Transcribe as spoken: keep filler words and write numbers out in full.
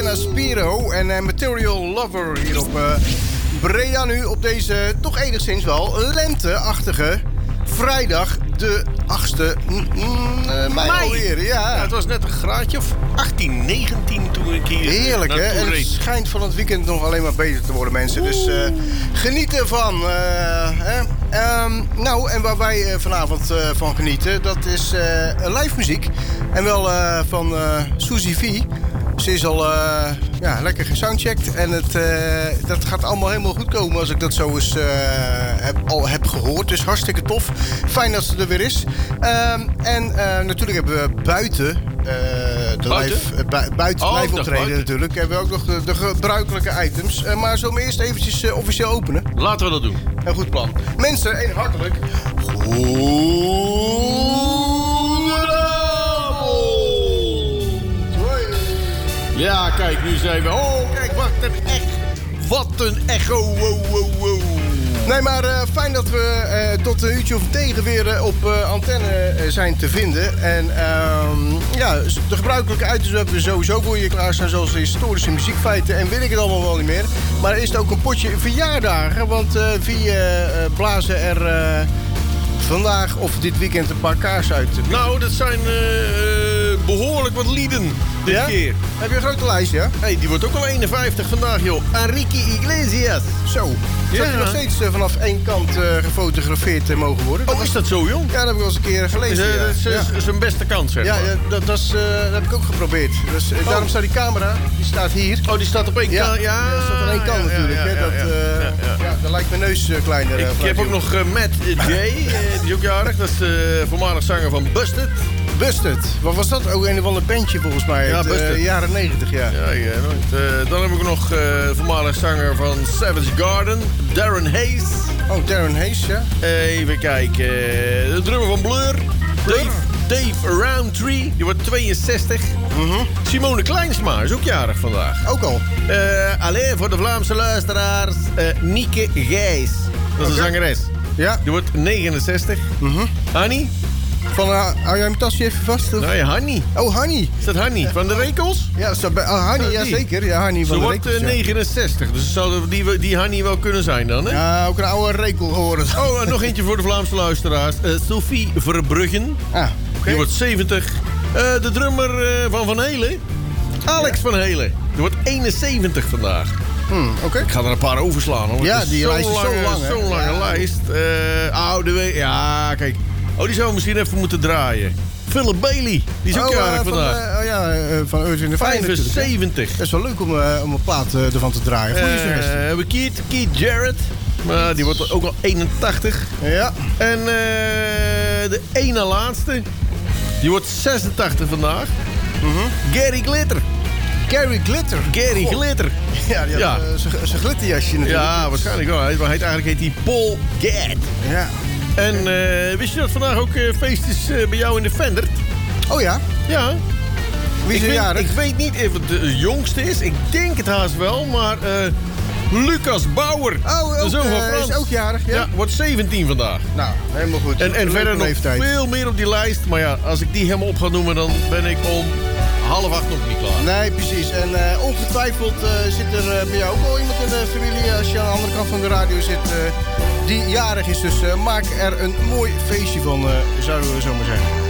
Diana Spiro en uh, Material Lover hier op uh, Breda nu op deze toch enigszins wel lenteachtige vrijdag de achtste mm, uh, mei alweer. Ja. Ja, het was net een graadje of achttien, negentien toen ik hier heerlijk, hè? En het schijnt van het weekend nog alleen maar beter te worden, mensen. Oeh. Dus uh, geniet ervan. Uh, hè? Um, nou, en waar wij uh, vanavond uh, van genieten, dat is uh, live muziek. En wel uh, van uh, Suzy V. Ze is al uh, ja, lekker gesoundcheckt. En het, uh, dat gaat allemaal helemaal goed komen als ik dat zo eens uh, heb, al heb gehoord. Dus hartstikke tof. Fijn dat ze er weer is. Um, en uh, natuurlijk hebben we buiten... Uh, de buiten? live, uh, bu- buiten oh, live optreden natuurlijk. Hebben we ook nog de, de gebruikelijke items. Uh, maar zullen we eerst eventjes uh, officieel openen? Laten we dat doen. Een goed plan. Mensen, een hartelijk... Ja, kijk, nu zijn we... Oh, kijk, wat een echt... Wat een echo. Wow, wow, wow. Nee, maar uh, fijn dat we uh, tot een uurtje of tegen weer uh, op uh, antenne uh, zijn te vinden. En uh, ja, de gebruikelijke items hebben we sowieso voor je klaarstaan. Zoals de historische muziekfeiten en weet ik het allemaal wel niet meer. Maar er is ook een potje verjaardagen. Want uh, via uh, blazen er uh, vandaag of dit weekend een paar kaarsen uit. Nou, dat zijn uh, behoorlijk wat lieden dit ja? keer. Heb je een grote lijst, ja? Hey, die wordt ook al eenenvijftig vandaag, joh. Enrique Iglesias. Zo. Zou Ja. je nog steeds uh, vanaf één kant uh, gefotografeerd uh, mogen worden? Dat Oh, is dat zo, jong? Ja, dat heb ik wel eens een keer gelezen. Dus, uh, ja. dat is uh, Ja. zijn beste kans, zeg Ja, maar. ja dat, dat, is, uh, dat heb ik ook geprobeerd. Dus, uh, Oh. Daarom staat die camera, die staat hier. Oh, die staat op één Ja, kant? Ja, dat staat aan één kant ja, natuurlijk. ja, hè. ja, Dat, ja, uh, ja, ja. ja, dan lijkt mijn neus uh, kleiner. Ik uh, heb ook nog uh, Matt J, uh, die is ook jarig. Dat is de voormalig zanger van Busted. Busted. Wat was dat? Ook een of ander bandje volgens mij. Ja, uit, uh, Busted. jaren negentig, ja. Ja, ja, nooit. Uh, dan heb ik nog uh, voormalig zanger van Savage Garden, Darren Hayes. Oh, Darren Hayes, ja. Even kijken. De drummer van Blur, Dave, Dave Roundtree, die wordt tweeënzestig. Mm-hmm. Simone Kleinsma is ook jarig vandaag. Ook al. Uh, alleen voor de Vlaamse luisteraars, uh, Nieke Gijs. Dat is Oké. een zangeres. Ja. Die wordt negenenzestig. Mm-hmm. Hanny? Van, uh, hou jij mijn tasje even vast? Of? Nee, Hanny. Oh, Hanny. Is dat Hanny? Van de Rekels? Ja, zo bij, oh, Hanny, ja Die. zeker. Ja, Hanny Ze van de wordt uh, Rekels, ja. negenenzestig, dus zou die, die Hanny wel kunnen zijn dan, hè? Ja, ook een oude rekel geworden. Oh, en nog eentje voor de Vlaamse luisteraars. Uh, Sophie Verbruggen. Ah, oké. Die wordt zeventig. Uh, de drummer uh, van Van Helen. Alex Ja. Van Helen. Die wordt eenenzeventig vandaag. Hmm, oké. Okay. Ik ga er een paar overslaan, hoor. Ja, Het is die zo'n lijst is zo lange, lang, hè? Zo'n lange Ja. lijst. Uh, oude we- Ja, kijk. Oh, die zou we misschien even moeten draaien. Philip Bailey. Die is ook Oh, uh, jarig van, vandaag. uh, oh ja, uh, van Earth in the Fire natuurlijk, hè. vijfenzeventig. Dat is wel leuk om, uh, om een plaat uh, ervan te draaien. Goeie Uh, suggestie. hebben we Keith, Keith Jarrett. Maar die wordt ook al eenentachtig. Ja. En uh, de ene laatste. Die wordt zesentachtig vandaag. Mm-hmm. Gary Glitter. Gary Glitter. Gary Goh. Glitter. Ja, die had Ja. uh, zijn glitterjasje natuurlijk. Ja, waarschijnlijk wel. Hij heet, eigenlijk heet hij Paul Gadd. Ja. En uh, wist je dat vandaag ook uh, feest is uh, bij jou in de Vendert? Oh ja? Ja. Wie is ik, er weet, jarig? ik weet niet of het de jongste is. Ik denk het haast wel, maar uh, Lucas Bauer. Oh, de ook, zoon van uh, Frans. is ook jarig, ja? Ja, wordt zeventien vandaag. Nou, helemaal goed. En, en Leuke verder nog leeftijd. veel meer op die lijst. Maar ja, als ik die helemaal op ga noemen, dan ben ik om half acht nog niet klaar. Nee, precies. En uh, ongetwijfeld uh, zit er uh, bij jou ook wel iemand in de familie, als je aan de andere kant van de radio zit, uh, die jarig is. Dus uh, maak er een mooi feestje van, uh, zouden we zo maar zeggen.